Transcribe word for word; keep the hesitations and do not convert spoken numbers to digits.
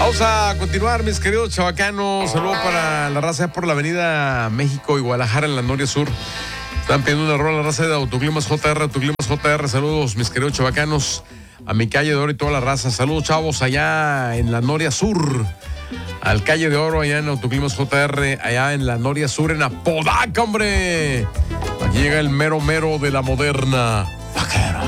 Vamos a continuar, mis queridos chavacanos. Saludos para la raza por la avenida México y Guadalajara en la Noria Sur. Están pidiendo una rola la raza de Autoclimas J R, Autoclimas J R. Saludos, mis queridos chavacanos. A mi calle de oro y toda la raza. Saludos, chavos, allá en la Noria Sur. Al calle de oro, allá en Autoclimas J R, allá en la Noria Sur, en Apodaca, hombre. Aquí llega el mero mero de la moderna.